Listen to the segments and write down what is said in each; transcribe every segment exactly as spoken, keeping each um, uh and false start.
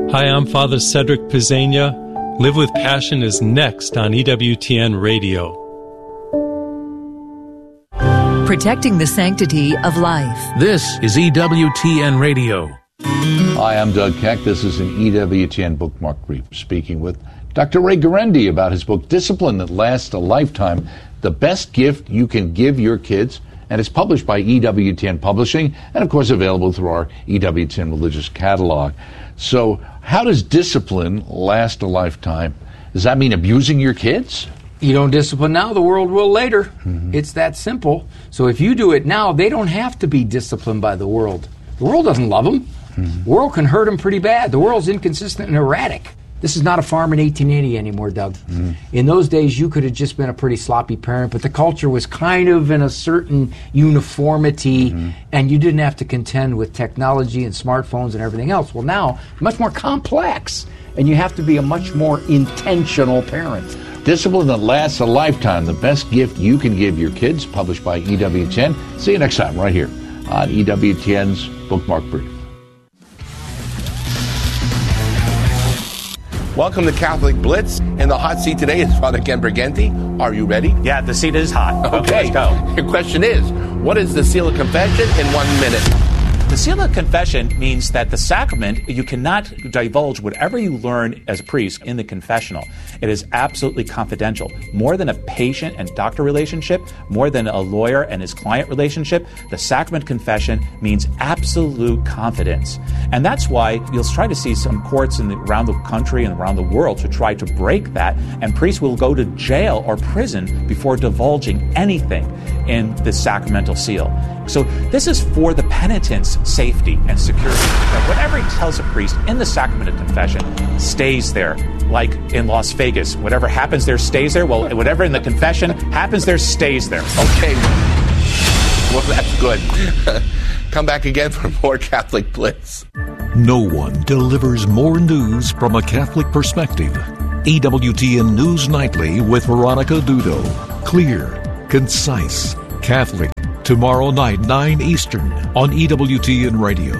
Hi, I'm Father Cedric Pizzania. Live with Passion is next on E W T N Radio. Protecting the sanctity of life. This is E W T N Radio. Hi, I'm Doug Keck. This is an E W T N Bookmark Brief, speaking with Doctor Ray Guarendi about his book, Discipline That Lasts a Lifetime, The Best Gift You Can Give Your Kids. And it's published by E W T N Publishing and, of course, available through our E W T N Religious Catalog. So how does discipline last a lifetime? Does that mean abusing your kids? You don't discipline now, the world will later. Mm-hmm. It's that simple. So if you do it now, they don't have to be disciplined by the world. The world doesn't love them. Mm-hmm. The world can hurt them pretty bad. The world's inconsistent and erratic. This is not a farm in eighteen eighty anymore, Doug. Mm-hmm. In those days, you could have just been a pretty sloppy parent, but the culture was kind of in a certain uniformity, mm-hmm. and you didn't have to contend with technology and smartphones and everything else. Well, now, much more complex, and you have to be a much more intentional parent. Discipline That Lasts a Lifetime, The Best Gift You Can Give Your Kids, published by E W T N. See you next time right here on E W T N's Bookmark Brief. Welcome to Catholic Blitz. In the hot seat today is Father Ken Briganti. Are you ready? Yeah, the seat is hot. Okay, let's go. Your question is, what is the seal of confession in one minute? The seal of confession means that the sacrament, you cannot divulge whatever you learn as a priest in the confessional. It is absolutely confidential. More than a patient and doctor relationship, more than a lawyer and his client relationship, the sacrament confession means absolute confidence. And that's why you'll try to see some courts in the, around the country and around the world to try to break that, and priests will go to jail or prison before divulging anything in the sacramental seal. So this is for the penitent's safety and security. That whatever he tells a priest in the sacrament of confession stays there. Like in Las Vegas, whatever happens there stays there. Well, whatever in the confession happens there stays there. Okay. Well, that's good. Come back again for more Catholic Blitz. No one delivers more news from a Catholic perspective. E W T N News Nightly with Veronica Dudo. Clear, concise, Catholic. Tomorrow night, nine Eastern, on E W T N Radio.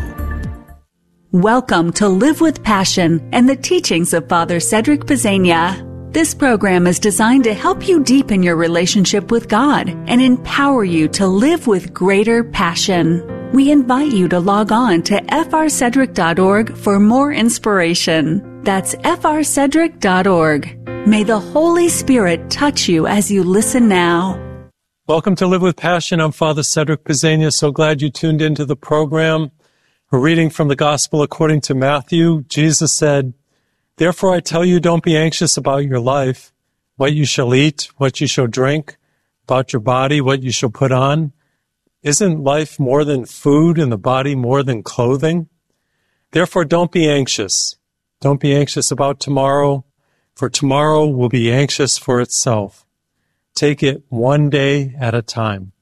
Welcome to Live with Passion and the teachings of Father Cedric Pizzania. This program is designed to help you deepen your relationship with God and empower you to live with greater passion. We invite you to log on to f r cedric dot org for more inspiration. That's f r cedric dot org. May the Holy Spirit touch you as you listen now. Welcome to Live with Passion. I'm Father Cedric Pizzania. So glad you tuned into the program. We're reading from the Gospel according to Matthew. Jesus said, "Therefore I tell you, don't be anxious about your life, what you shall eat, what you shall drink, about your body, what you shall put on. Isn't life more than food and the body more than clothing? Therefore don't be anxious. Don't be anxious about tomorrow, for tomorrow will be anxious for itself. Take it one day at a time."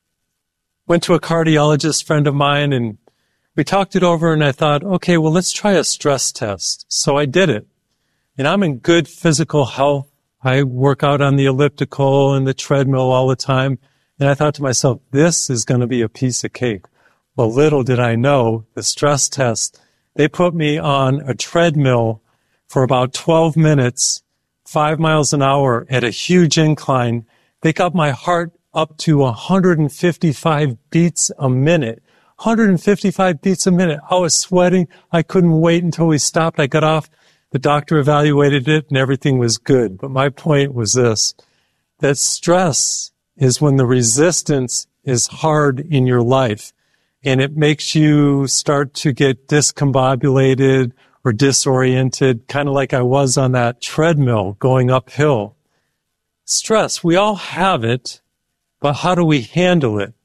Went to a cardiologist friend of mine, and we talked it over, and I thought, okay, well, let's try a stress test. So I did it. And I'm in good physical health. I work out on the elliptical and the treadmill all the time. And I thought to myself, this is going to be a piece of cake. Well, little did I know, the stress test, they put me on a treadmill for about twelve minutes, five miles an hour at a huge incline. They got my heart up to one hundred fifty-five beats a minute. one hundred fifty-five beats a minute. I was sweating. I couldn't wait until we stopped. I got off. The doctor evaluated it and everything was good. But my point was this, that stress is when the resistance is hard in your life and it makes you start to get discombobulated or disoriented, kind of like I was on that treadmill going uphill. Stress, we all have it, but how do we handle it?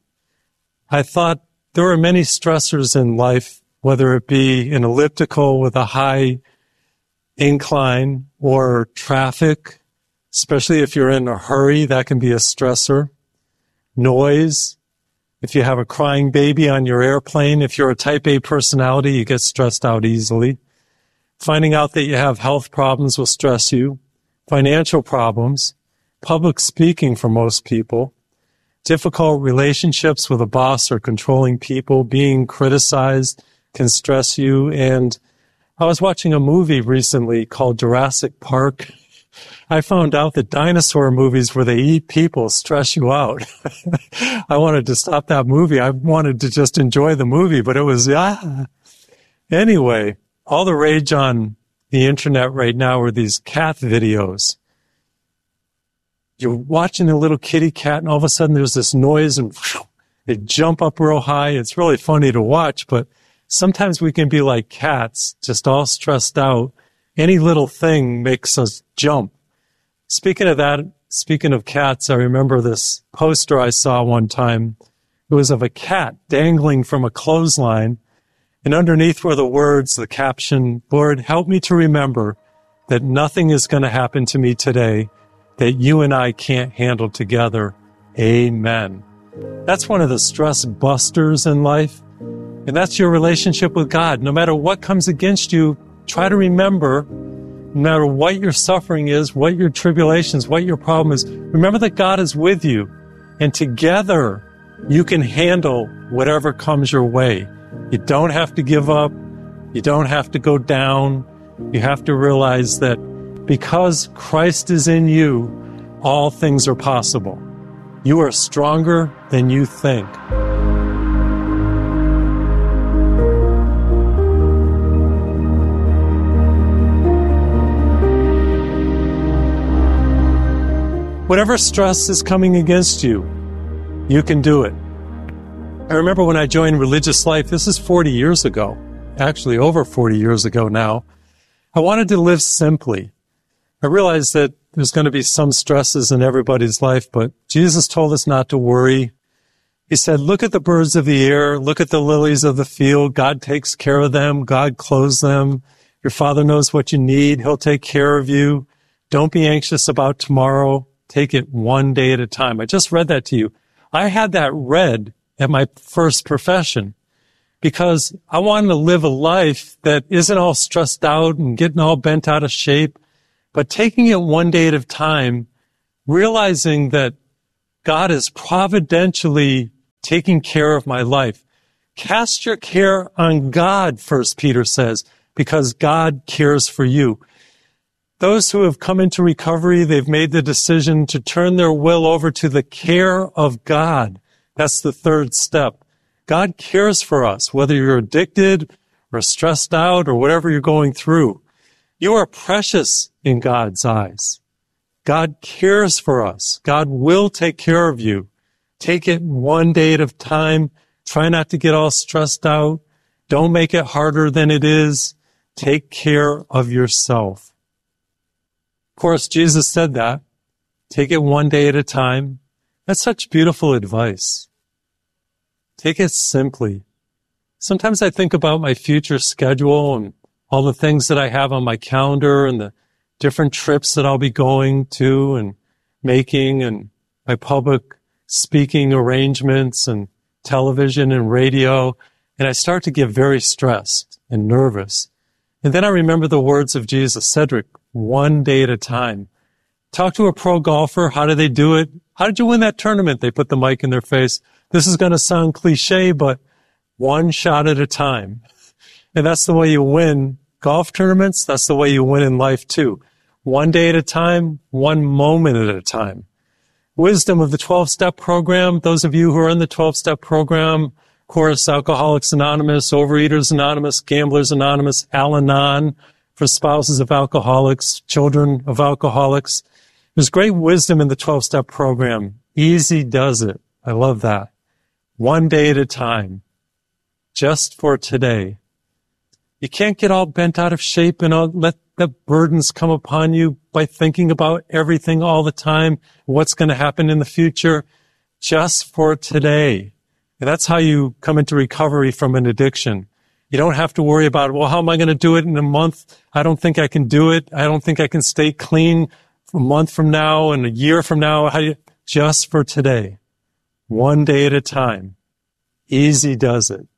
I thought there are many stressors in life, whether it be an elliptical with a high incline or traffic, especially if you're in a hurry, that can be a stressor. Noise, if you have a crying baby on your airplane, if you're a type A personality, you get stressed out easily. Finding out that you have health problems will stress you. Financial problems, public speaking for most people, difficult relationships with a boss or controlling people, being criticized can stress you, and I was watching a movie recently called Jurassic Park. I found out that dinosaur movies where they eat people stress you out. I wanted to stop that movie. I wanted to just enjoy the movie, but it was, yeah. Anyway, all the rage on the internet right now are these cat videos. You're watching a little kitty cat and all of a sudden there's this noise and whew, they jump up real high. It's really funny to watch, but sometimes we can be like cats, just all stressed out. Any little thing makes us jump. Speaking of that, speaking of cats, I remember this poster I saw one time. It was of a cat dangling from a clothesline, and underneath were the words, the caption, "Lord, help me to remember that nothing is going to happen to me today that you and I can't handle together. Amen." That's one of the stress busters in life, and that's your relationship with God. No matter what comes against you, try to remember, no matter what your suffering is, what your tribulations, what your problem is, remember that God is with you, and together you can handle whatever comes your way. You don't have to give up. You don't have to go down. You have to realize that because Christ is in you, all things are possible. You are stronger than you think. Whatever stress is coming against you, you can do it. I remember when I joined religious life, this is forty years ago, actually over forty years ago now, I wanted to live simply. I realized that there's going to be some stresses in everybody's life, but Jesus told us not to worry. He said, look at the birds of the air, look at the lilies of the field. God takes care of them. God clothes them. Your Father knows what you need. He'll take care of you. Don't be anxious about tomorrow. Take it one day at a time. I just read that to you. I had that read at my first profession because I wanted to live a life that isn't all stressed out and getting all bent out of shape, but taking it one day at a time, realizing that God is providentially taking care of my life. Cast your care on God, First Peter says, because God cares for you. Those who have come into recovery, they've made the decision to turn their will over to the care of God. That's the third step. God cares for us, whether you're addicted or stressed out or whatever you're going through. You are precious in God's eyes. God cares for us. God will take care of you. Take it one day at a time. Try not to get all stressed out. Don't make it harder than it is. Take care of yourself. Of course, Jesus said that. Take it one day at a time. That's such beautiful advice. Take it simply. Sometimes I think about my future schedule and all the things that I have on my calendar and the different trips that I'll be going to and making and my public speaking arrangements and television and radio. And I start to get very stressed and nervous. And then I remember the words of Jesus, Cedric, one day at a time. Talk to a pro golfer. How did they do it? How did you win that tournament? They put the mic in their face. This is going to sound cliche, but one shot at a time. And that's the way you win golf tournaments. That's the way you win in life too. One day at a time, one moment at a time. Wisdom of the twelve-step program. Those of you who are in the twelve-step program, of course, Alcoholics Anonymous, Overeaters Anonymous, Gamblers Anonymous, Al-Anon for spouses of alcoholics, children of alcoholics. There's great wisdom in the twelve-step program. Easy does it. I love that. One day at a time. Just for today. You can't get all bent out of shape and all, let the burdens come upon you by thinking about everything all the time, what's going to happen in the future. Just for today. And that's how you come into recovery from an addiction. You don't have to worry about, well, how am I going to do it in a month? I don't think I can do it. I don't think I can stay clean a month from now and a year from now. How do you, just for today. One day at a time. Easy does it.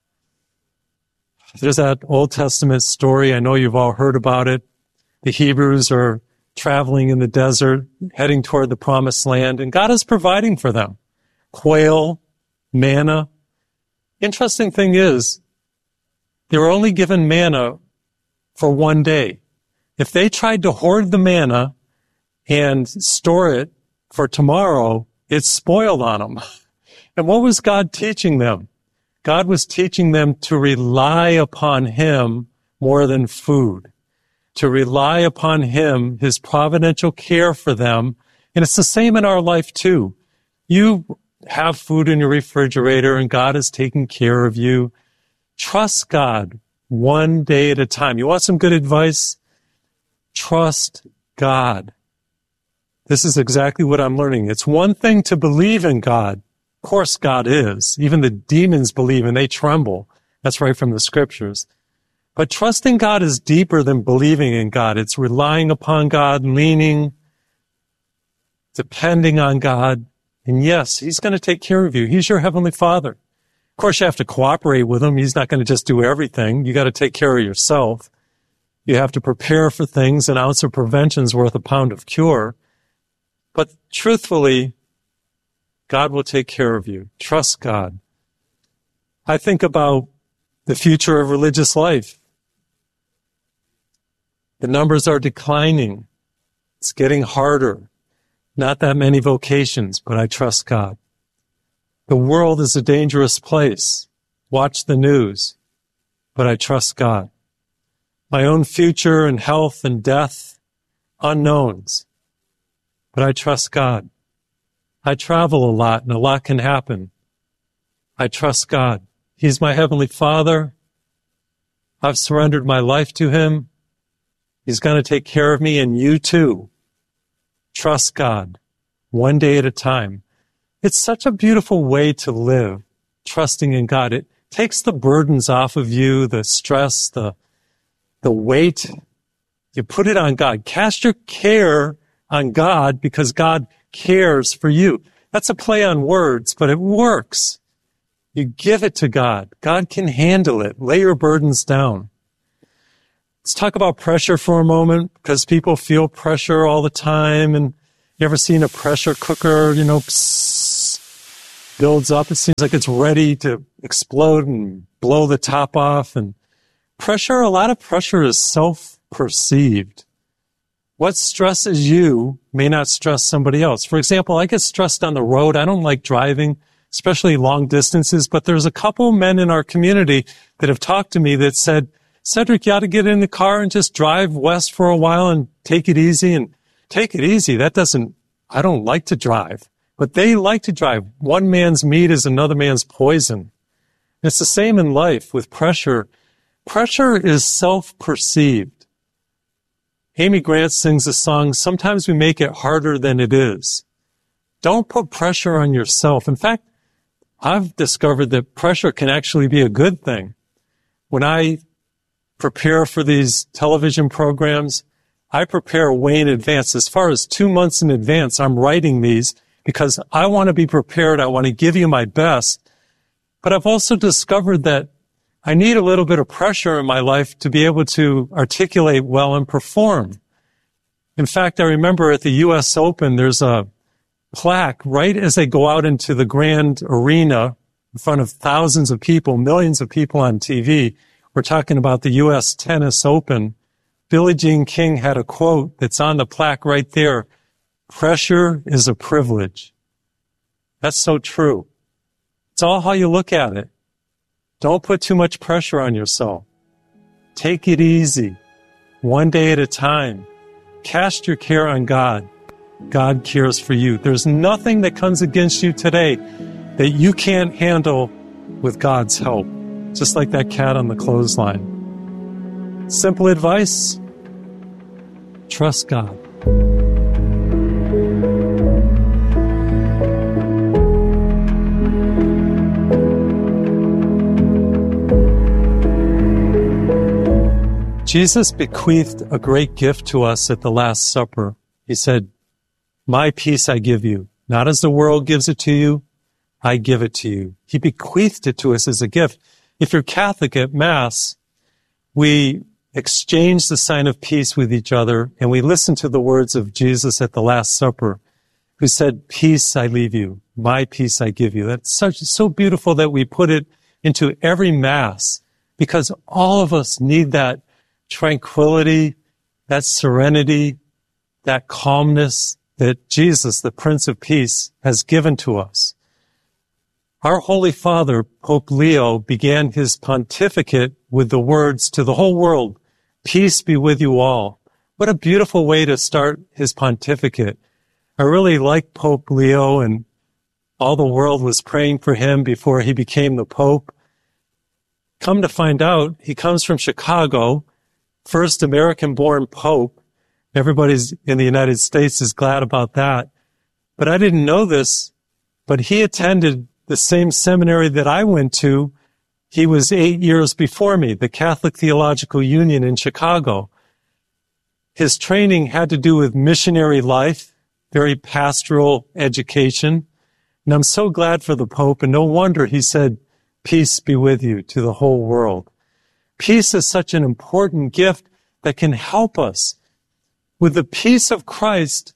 There's that Old Testament story. I know you've all heard about it. The Hebrews are traveling in the desert, heading toward the promised land, and God is providing for them. Quail, manna. Interesting thing is, they were only given manna for one day. If they tried to hoard the manna and store it for tomorrow, it's spoiled on them. And what was God teaching them? God was teaching them to rely upon Him more than food, to rely upon Him, His providential care for them. And it's the same in our life too. You have food in your refrigerator and God is taking care of you. Trust God one day at a time. You want some good advice? Trust God. This is exactly what I'm learning. It's one thing to believe in God. Of course, God is. Even the demons believe and they tremble. That's right from the scriptures. But trusting God is deeper than believing in God. It's relying upon God, leaning, depending on God. And yes, He's going to take care of you. He's your Heavenly Father. Of course, you have to cooperate with Him. He's not going to just do everything. You got to take care of yourself. You have to prepare for things. An ounce of prevention is worth a pound of cure. But truthfully, God will take care of you. Trust God. I think about the future of religious life. The numbers are declining. It's getting harder. Not that many vocations, but I trust God. The world is a dangerous place. Watch the news, but I trust God. My own future and health and death, unknowns, but I trust God. I travel a lot and a lot can happen. I trust God. He's my Heavenly Father. I've surrendered my life to Him. He's going to take care of me, and you too. Trust God, one day at a time. It's such a beautiful way to live, trusting in God. It takes the burdens off of you, the stress, the, the weight. You put it on God. Cast your care on God because God cares for you. That's a play on words, but it works. You give it to God. God can handle it. Lay your burdens down. Let's talk about pressure for a moment, because people feel pressure all the time. And you ever seen a pressure cooker, you know, psss, builds up. It seems like it's ready to explode and blow the top off. And pressure, a lot of pressure is self-perceived. What stresses you may not stress somebody else. For example, I get stressed on the road. I don't like driving, especially long distances, but there's a couple men in our community that have talked to me that said, Cedric, you ought to get in the car and just drive west for a while and take it easy. And take it easy. That doesn't, I don't like to drive, but they like to drive. One man's meat is another man's poison. And it's the same in life with pressure. Pressure is self-perceived. Amy Grant sings a song, sometimes we make it harder than it is. Don't put pressure on yourself. In fact, I've discovered that pressure can actually be a good thing. When I prepare for these television programs, I prepare way in advance. As far as two months in advance, I'm writing these because I want to be prepared. I want to give you my best. But I've also discovered that I need a little bit of pressure in my life to be able to articulate well and perform. In fact, I remember at the U S Open, there's a plaque right as they go out into the grand arena in front of thousands of people, millions of people on T V. We're talking about the U S Tennis Open. Billie Jean King had a quote that's on the plaque right there. Pressure is a privilege. That's so true. It's all how you look at it. Don't put too much pressure on yourself. Take it easy, one day at a time. Cast your care on God. God cares for you. There's nothing that comes against you today that you can't handle with God's help. Just like that cat on the clothesline. Simple advice, trust God. Jesus bequeathed a great gift to us at the Last Supper. He said, my peace I give you, not as the world gives it to you, I give it to you. He bequeathed it to us as a gift. If you're Catholic at Mass, we exchange the sign of peace with each other, and we listen to the words of Jesus at the Last Supper, who said, peace I leave you, my peace I give you. That's such, so beautiful that we put it into every Mass, because all of us need that tranquility, that serenity, that calmness that Jesus, the Prince of Peace, has given to us. Our Holy Father, Pope Leo, began his pontificate with the words to the whole world, "Peace be with you all." What a beautiful way to start his pontificate. I really like Pope Leo, and all the world was praying for him before he became the Pope. Come to find out, he comes from Chicago, first American-born Pope. Everybody in the United States is glad about that. But I didn't know this, but he attended the same seminary that I went to. He was eight years before me, the Catholic Theological Union in Chicago. His training had to do with missionary life, very pastoral education. And I'm so glad for the Pope, and no wonder he said, "Peace be with you," to the whole world. Peace is such an important gift that can help us. With the peace of Christ,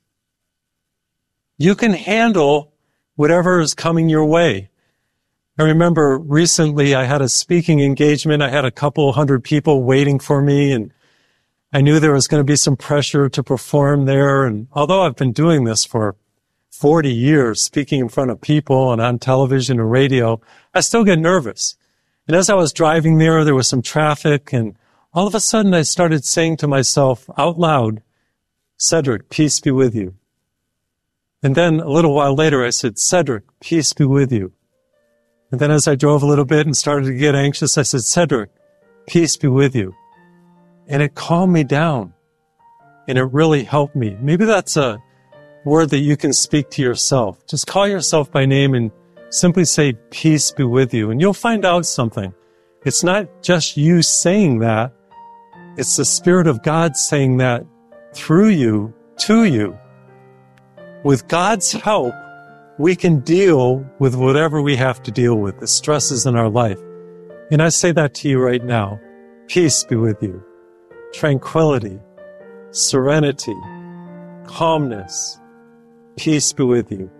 you can handle whatever is coming your way. I remember recently I had a speaking engagement. I had a couple hundred people waiting for me, and I knew there was going to be some pressure to perform there. And although I've been doing this for forty years, speaking in front of people and on television and radio, I still get nervous. And as I was driving there, there was some traffic, and all of a sudden I started saying to myself out loud, "Cedric, peace be with you." And then a little while later I said, "Cedric, peace be with you." And then as I drove a little bit and started to get anxious, I said, "Cedric, peace be with you." And it calmed me down, and it really helped me. Maybe that's a word that you can speak to yourself. Just call yourself by name and simply say, "Peace be with you." And you'll find out something. It's not just you saying that. It's the Spirit of God saying that through you, to you. With God's help, we can deal with whatever we have to deal with, the stresses in our life. And I say that to you right now. Peace be with you. Tranquility, serenity, calmness. Peace be with you.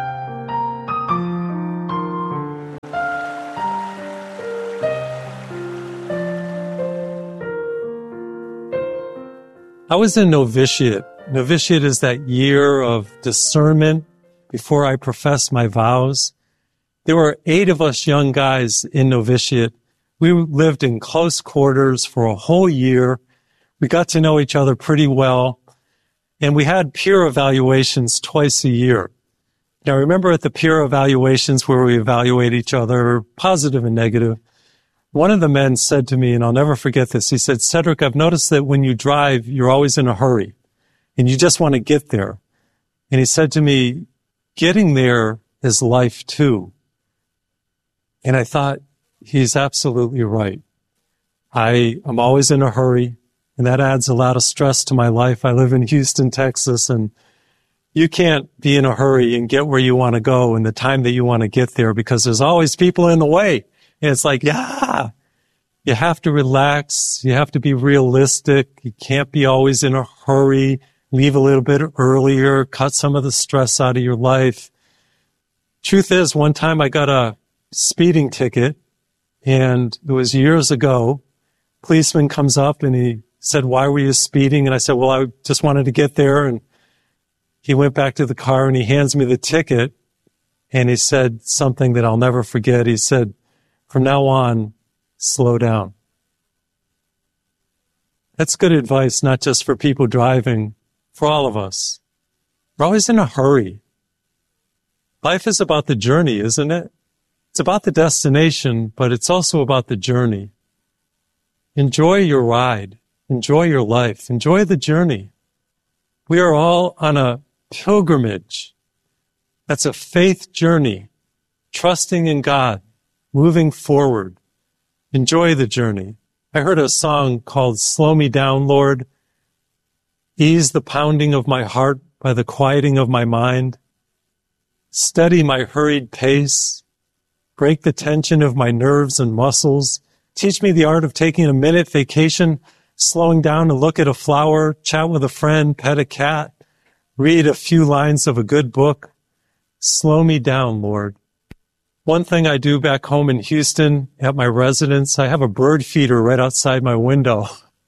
I was in novitiate. Novitiate is that year of discernment before I professed my vows. There were eight of us young guys in novitiate. We lived in close quarters for a whole year. We got to know each other pretty well, and we had peer evaluations twice a year. Now, remember at the peer evaluations where we evaluate each other, positive and negative, one of the men said to me, and I'll never forget this, he said, "Cedric, I've noticed that when you drive, you're always in a hurry, and you just want to get there." And he said to me, "Getting there is life too." And I thought, he's absolutely right. I am always in a hurry, and that adds a lot of stress to my life. I live in Houston, Texas, and you can't be in a hurry and get where you want to go in the time that you want to get there because there's always people in the way. And it's like, yeah, you have to relax. You have to be realistic. You can't be always in a hurry. Leave a little bit earlier. Cut some of the stress out of your life. Truth is, one time I got a speeding ticket, and it was years ago. Policeman comes up and he said, "Why were you speeding?" And I said, "Well, I just wanted to get there." And he went back to the car and he hands me the ticket, and he said something that I'll never forget. He said, "From now on, slow down." That's good advice, not just for people driving, for all of us. We're always in a hurry. Life is about the journey, isn't it? It's about the destination, but it's also about the journey. Enjoy your ride. Enjoy your life. Enjoy the journey. We are all on a pilgrimage. That's a faith journey, trusting in God, moving forward. Enjoy the journey. I heard a song called "Slow Me Down, Lord." Ease the pounding of my heart by the quieting of my mind. Steady my hurried pace. Break the tension of my nerves and muscles. Teach me the art of taking a minute vacation, slowing down to look at a flower, chat with a friend, pet a cat, read a few lines of a good book. Slow me down, Lord. One thing I do back home in Houston at my residence, I have a bird feeder right outside my window.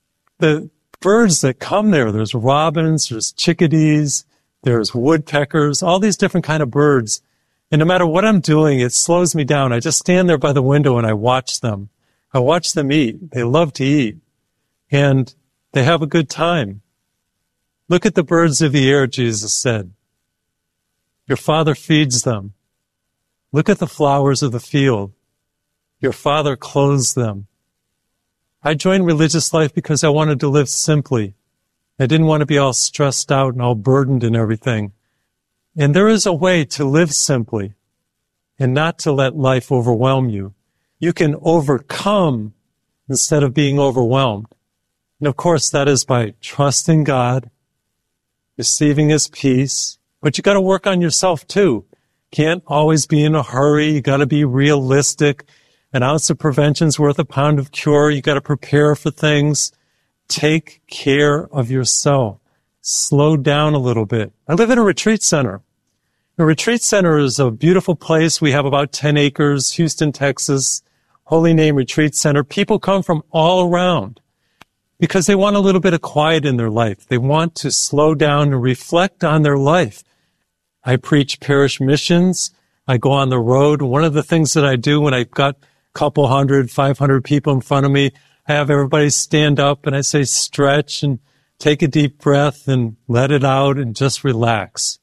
the birds that come there, there's robins, there's chickadees, there's woodpeckers, all these different kind of birds. And no matter what I'm doing, it slows me down. I just stand there by the window and I watch them. I watch them eat. They love to eat. And they have a good time. Look at the birds of the air, Jesus said. Your Father feeds them. Look at the flowers of the field. Your Father clothes them. I joined religious life because I wanted to live simply. I didn't want to be all stressed out and all burdened and everything. And there is a way to live simply and not to let life overwhelm you. You can overcome instead of being overwhelmed. And of course, that is by trusting God, receiving His peace. But you got to work on yourself too. Can't always be in a hurry. You got to be realistic. An ounce of prevention's worth a pound of cure. You got to prepare for things. Take care of yourself. Slow down a little bit. I live in a retreat center. A retreat center is a beautiful place. We have about ten acres, Houston, Texas, Holy Name Retreat Center. People come from all around because they want a little bit of quiet in their life. They want to slow down and reflect on their life. I preach parish missions. I go on the road. One of the things that I do when I've got a couple hundred, five hundred people in front of me, I have everybody stand up and I say stretch and take a deep breath and let it out and just relax.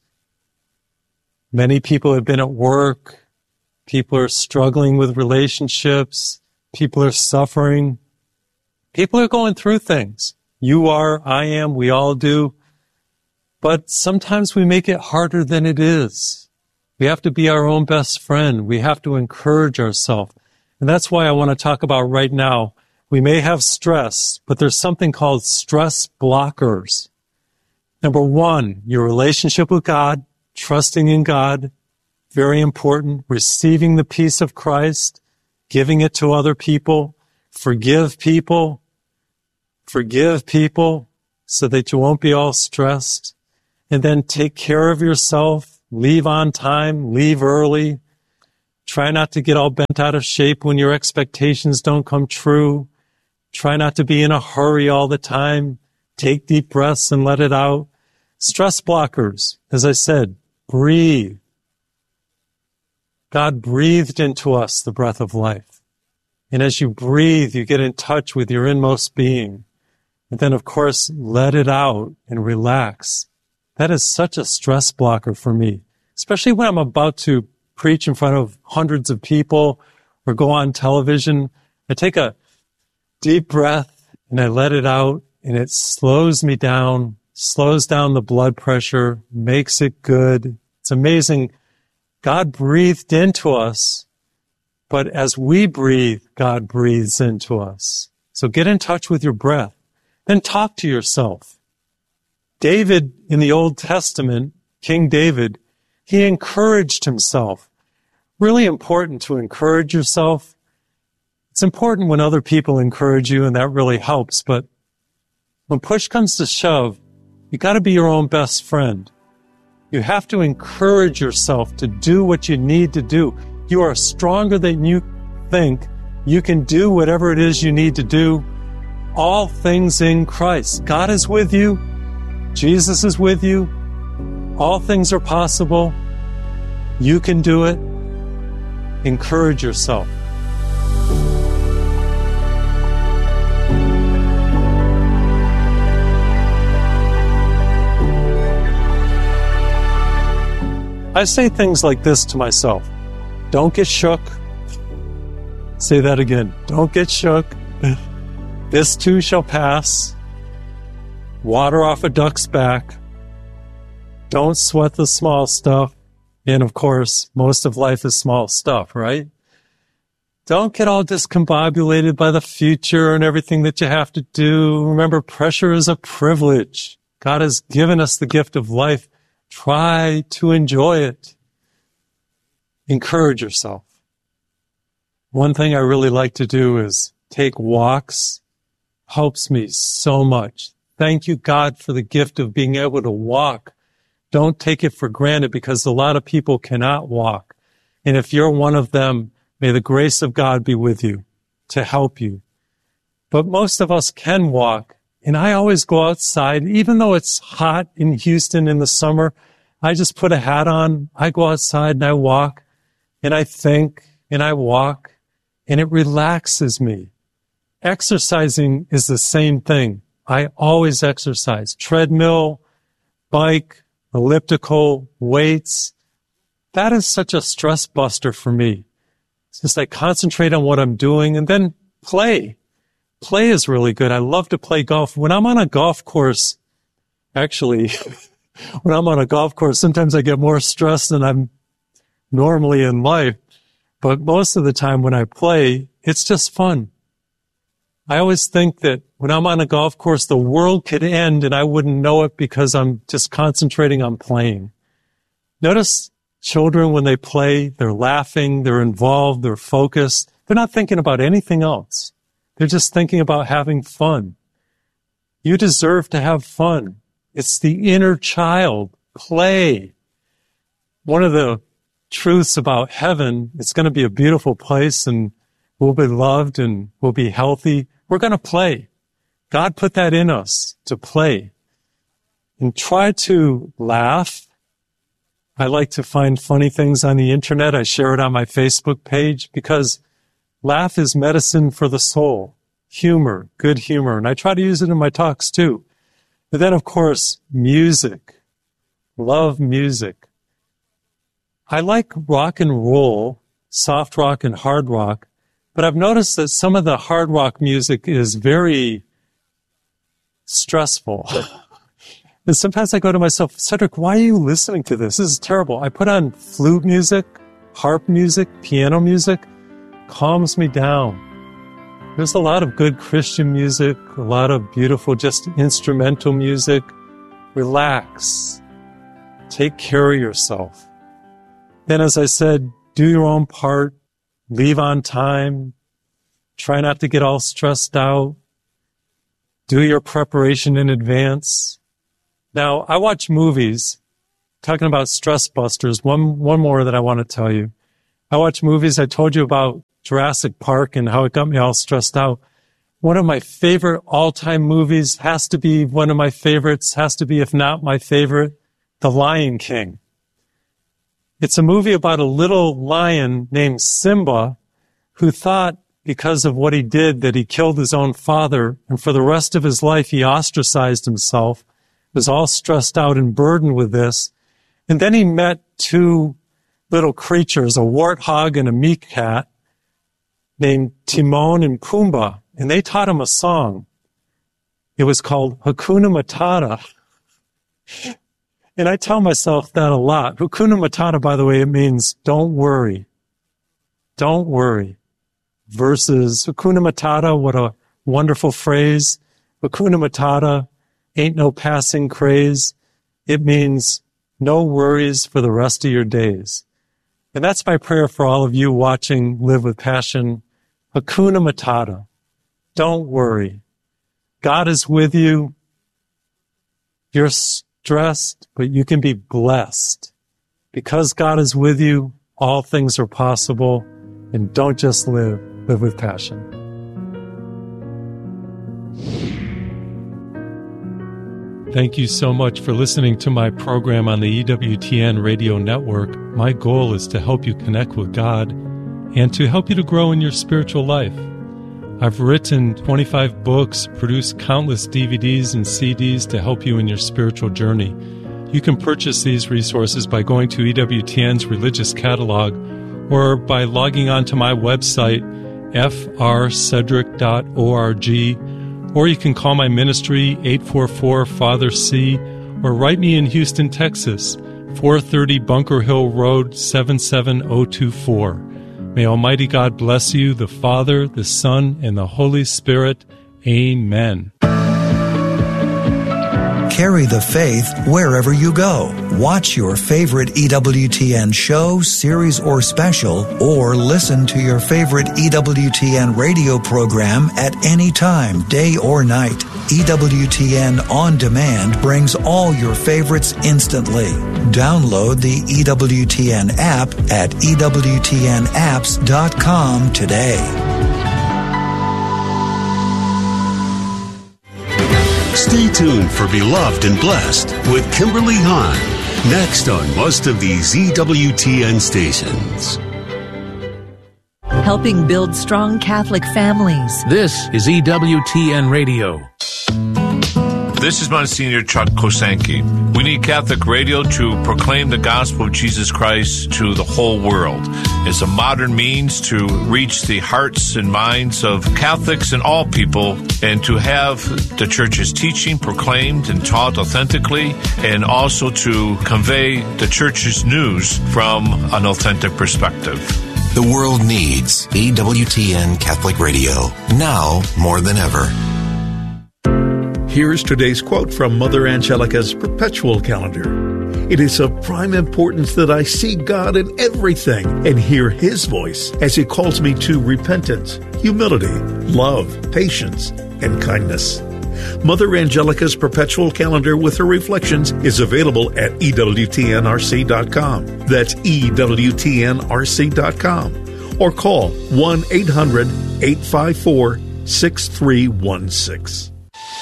Many people have been at work. People are struggling with relationships. People are suffering. People are going through things. You are, I am, we all do. But sometimes we make it harder than it is. We have to be our own best friend. We have to encourage ourselves. And that's why I want to talk about right now. We may have stress, but there's something called stress blockers. Number one, your relationship with God, trusting in God, very important. Receiving the peace of Christ, giving it to other people, forgive people, forgive people so that you won't be all stressed. And then take care of yourself, leave on time, leave early. Try not to get all bent out of shape when your expectations don't come true. Try not to be in a hurry all the time. Take deep breaths and let it out. Stress blockers, as I said, breathe. God breathed into us the breath of life. And as you breathe, you get in touch with your inmost being. And then, of course, let it out and relax. That is such a stress blocker for me, especially when I'm about to preach in front of hundreds of people or go on television. I take a deep breath and I let it out, and it slows me down, slows down the blood pressure, makes it good. It's amazing. God breathed into us, but as we breathe, God breathes into us. So get in touch with your breath. Then talk to yourself. David in the Old Testament, King David, he encouraged himself. Really important to encourage yourself. It's important when other people encourage you, and that really helps. But when push comes to shove, you got to be your own best friend. You have to encourage yourself to do what you need to do. You are stronger than you think. You can do whatever it is you need to do. All things in Christ. God is with you. Jesus is with you. All things are possible. You can do it. Encourage yourself. I say things like this to myself. Don't get shook. Say that again. Don't get shook. This too shall pass. Water off a duck's back. Don't sweat the small stuff. And of course, most of life is small stuff, right? Don't get all discombobulated by the future and everything that you have to do. Remember, pressure is a privilege. God has given us the gift of life. Try to enjoy it. Encourage yourself. One thing I really like to do is take walks. Helps me so much. Thank you, God, for the gift of being able to walk. Don't take it for granted, because a lot of people cannot walk. And if you're one of them, may the grace of God be with you to help you. But most of us can walk, And I always go outside, even though it's hot in Houston in the summer. I just put a hat on. I go outside and I walk and I think and I walk and it relaxes me. Exercising is the same thing. I always exercise. Treadmill, bike, elliptical, weights. That is such a stress buster for me. It's just I concentrate on what I'm doing and then play. Play is really good. I love to play golf. When I'm on a golf course, actually, when I'm on a golf course, sometimes I get more stressed than I'm normally in life. But most of the time when I play, it's just fun. I always think that when I'm on a golf course, the world could end and I wouldn't know it because I'm just concentrating on playing. Notice children, when they play, they're laughing, they're involved, they're focused. They're not thinking about anything else. They're just thinking about having fun. You deserve to have fun. It's the inner child. Play. One of the truths about heaven, it's going to be a beautiful place and we'll be loved and we'll be healthy. We're going to play. God put that in us to play. And try to laugh. I like to find funny things on the internet. I share it on my Facebook page because laugh is medicine for the soul. Humor, good humor. And I try to use it in my talks too. But then, of course, music. Love music. I like rock and roll, soft rock and hard rock, but I've noticed that some of the hard rock music is very stressful. And sometimes I go to myself, Cedric, why are you listening to this? This is terrible. I put on flute music, harp music, piano music, calms me down. There's a lot of good Christian music, a lot of beautiful just instrumental music. Relax. Take care of yourself. Then, as I said, do your own part. Leave on time. Try not to get all stressed out. Do your preparation in advance. Now, I watch movies. Talking about stress busters, one, one more that I want to tell you. I watch movies. I told you about Jurassic Park and how it got me all stressed out. One of my favorite all-time movies has to be one of my favorites, has to be, if not my favorite, The Lion King. It's a movie about a little lion named Simba who thought because of what he did that he killed his own father, and for the rest of his life he ostracized himself, was all stressed out and burdened with this. And then he met two little creatures, a warthog and a meerkat, named Timon and Pumbaa, and they taught him a song. It was called Hakuna Matata. And I tell myself that a lot. Hakuna Matata, by the way, it means don't worry. Don't worry. Versus Hakuna Matata, what a wonderful phrase. Hakuna Matata, ain't no passing craze. It means no worries for the rest of your days. And that's my prayer for all of you watching Live with Passion. Hakuna Matata. Don't worry. God is with you. You're stressed, but you can be blessed. Because God is with you, all things are possible. And don't just live, live with passion. Thank you so much for listening to my program on the E W T N radio network. My goal is to help you connect with God and to help you to grow in your spiritual life. I've written twenty-five books, produced countless D V Ds and C Ds to help you in your spiritual journey. You can purchase these resources by going to E W T N's religious catalog or by logging on to my website, f r cedric dot org, or you can call my ministry, eight four four, Father C, or write me in Houston, Texas, four thirty Bunker Hill Road, seven seven zero two four. May Almighty God bless you, the Father, the Son, and the Holy Spirit. Amen. Carry the faith wherever you go. Watch your favorite E W T N show, series, or special, or listen to your favorite E W T N radio program at any time, day or night. E W T N On Demand brings all your favorites instantly. Download the E W T N app at E W T N apps dot com today. Stay tuned for Beloved and Blessed with Kimberly Hahn. Next on most of these E W T N stations. Helping build strong Catholic families. This is E W T N Radio. This is Monsignor Chuck Kosanke. We need Catholic radio to proclaim the gospel of Jesus Christ to the whole world. It's a modern means to reach the hearts and minds of Catholics and all people, and to have the Church's teaching proclaimed and taught authentically, and also to convey the Church's news from an authentic perspective. The world needs E W T N Catholic Radio, now more than ever. Here's today's quote from Mother Angelica's Perpetual Calendar. It is of prime importance that I see God in everything and hear His voice as He calls me to repentance, humility, love, patience, and kindness. Mother Angelica's Perpetual Calendar with her reflections is available at E W T N R C dot com. That's E W T N R C dot com. Or call one eight hundred eight five four six three one six.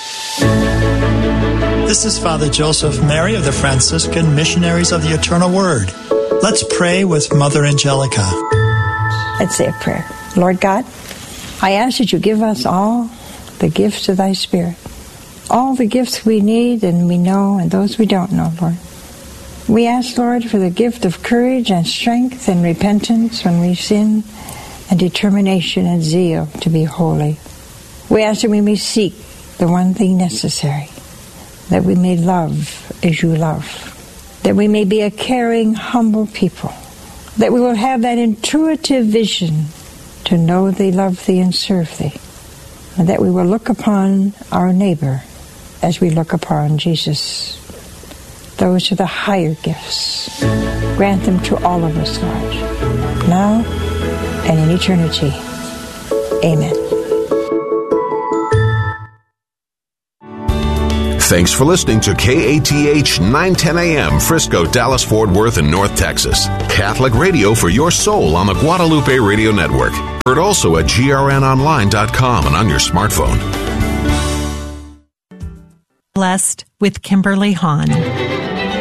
This is Father Joseph Mary of the Franciscan Missionaries of the Eternal Word. Let's pray with Mother Angelica. Let's say a prayer. Lord God, I ask that you give us all the gifts of thy Spirit. All the gifts we need and we know and those we don't know, Lord. We ask, Lord, for the gift of courage and strength and repentance when we sin, and determination and zeal to be holy. We ask that we may seek the one thing necessary, that we may love as you love, that we may be a caring, humble people, that we will have that intuitive vision to know thee, love thee, and serve thee, and that we will look upon our neighbor as we look upon Jesus. Those are the higher gifts. Grant them to all of us, Lord, now and in eternity. Amen. Thanks for listening to K A T H nine ten A M, Frisco, Dallas, Fort Worth, and North Texas. Catholic radio for your soul on the Guadalupe Radio Network. Heard also at G R N online dot com and on your smartphone. Blessed with Kimberly Hahn.